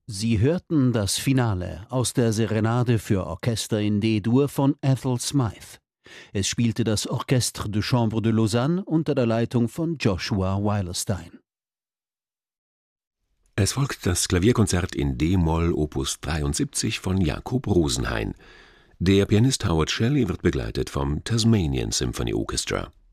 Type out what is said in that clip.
Sie hörten das Finale aus der Serenade für Orchester in D-Dur von Ethel Smyth. Es spielte das Orchestre de Chambre de Lausanne unter der Leitung von Joshua Weilerstein. Es folgt das Klavierkonzert in d-Moll Opus 73 von Jakob Rosenhain. Der Pianist Howard Shelley wird begleitet vom Tasmanian Symphony Orchestra.